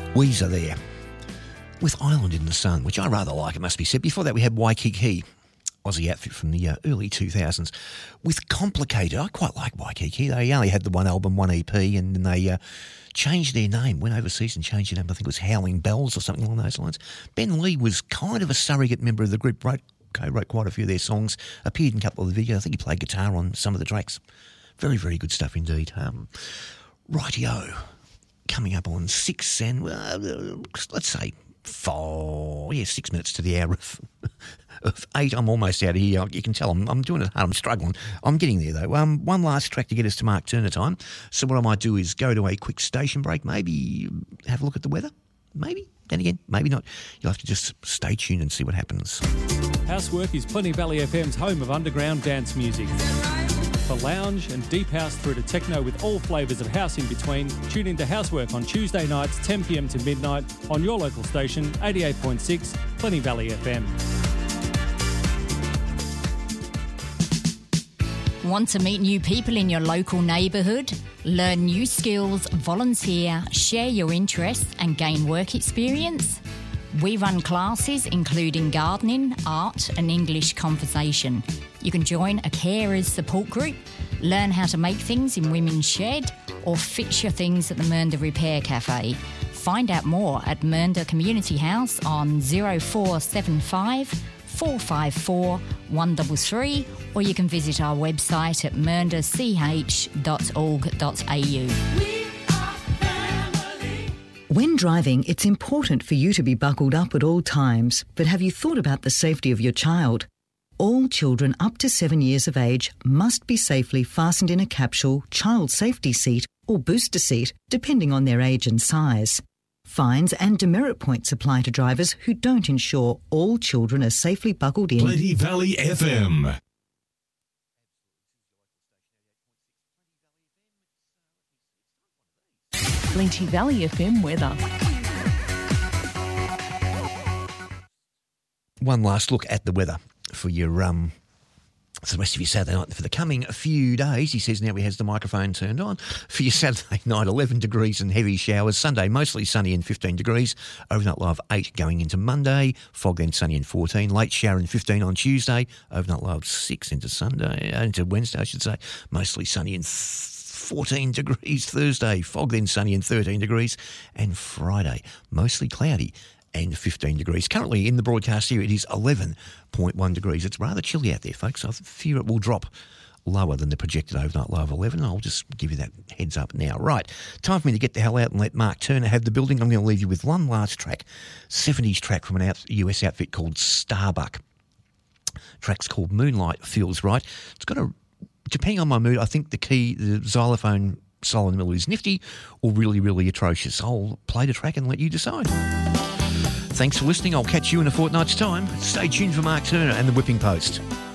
Weezer there with Island in the Sun, which I rather like, it must be said. Before that, we had Waikiki, Aussie outfit from the early 2000s, with Complicated. I quite like Waikiki. They only had the one album, one EP, and then they changed their name, went overseas and changed their name. I think it was Howling Bells or something along those lines. Ben Lee was kind of a surrogate member of the group, co-wrote quite a few of their songs, appeared in a couple of the videos. I think he played guitar on some of the tracks. Very, very good stuff indeed. Rightio, coming up on 6 and, let's say, 6 minutes to the hour of 8. I'm almost out of here. You can tell I'm doing it hard. I'm struggling. I'm getting there, though. One last track to get us to Mark Turner time. So what I might do is go to a quick station break, maybe have a look at the weather, maybe. Then again, maybe not. You'll have to just stay tuned and see what happens. Housework is Plenty Valley FM's home of underground dance music. For lounge and deep house through to techno with all flavours of house in between, tune into Housework on Tuesday nights 10 p.m. to midnight on your local station 88.6 Plenty Valley FM. Want to meet new people in your local neighbourhood? Learn new skills, volunteer, share your interests and gain work experience? We run classes including gardening, art and English conversation. You can join a carers support group, learn how to make things in Women's Shed or fix your things at the Mernda Repair Cafe. Find out more at Mernda Community House on 0475 454 133 or you can visit our website at mernda.ch.org.au. When driving, it's important for you to be buckled up at all times, but have you thought about the safety of your child? All children up to 7 years of age must be safely fastened in a capsule, child safety seat or booster seat, depending on their age and size. Fines and demerit points apply to drivers who don't ensure all children are safely buckled in. Plenty Valley FM. Plenty Valley FM weather. One last look at the weather for your for the rest of your Saturday night. For the coming few days, he says now he has the microphone turned on. For your Saturday night, 11 degrees and heavy showers. Sunday, mostly sunny and 15 degrees. Overnight low of 8 going into Monday. Fog then sunny and 14. Late shower and 15 on Tuesday. Overnight low of 6 into Wednesday, I should say. Mostly sunny and 14 degrees Thursday. Fog then sunny and 13 degrees. And Friday, mostly cloudy and 15 degrees. Currently in the broadcast area, it is 11.1 degrees. It's rather chilly out there, folks. I fear it will drop lower than the projected overnight low of 11. I'll just give you that heads up now. Right, time for me to get the hell out and let Mark Turner have the building. I'm going to leave you with one last track, 70s track from an US outfit called Starbuck. Track's called Moonlight Feels Right. It's got a, depending on my mood, I think the xylophone solo in the middle is nifty or really, really atrocious. I'll play the track and let you decide. Thanks for listening. I'll catch you in a fortnight's time. Stay tuned for Mark Turner and the Whipping Post.